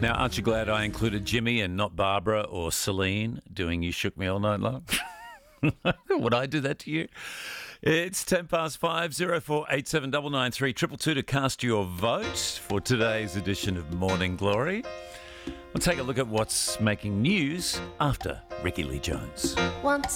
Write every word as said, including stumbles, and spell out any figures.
Now, aren't you glad I included Jimmy and not Barbara or Celine doing You Shook Me All Night Long? Would I do that to you? It's ten past five, oh four eight seven nine nine three, two two two to cast your vote for today's edition of Morning Glory. We'll take a look at what's making news after Ricky Lee Jones. Once